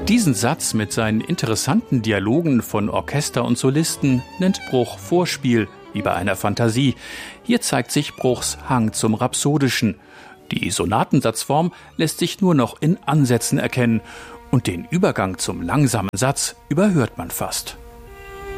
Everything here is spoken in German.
Diesen Satz mit seinen interessanten Dialogen von Orchester und Solisten nennt Bruch Vorspiel, wie bei einer Fantasie. Hier zeigt sich Bruchs Hang zum Rhapsodischen. Die Sonatensatzform lässt sich nur noch in Ansätzen erkennen und den Übergang zum langsamen Satz überhört man fast.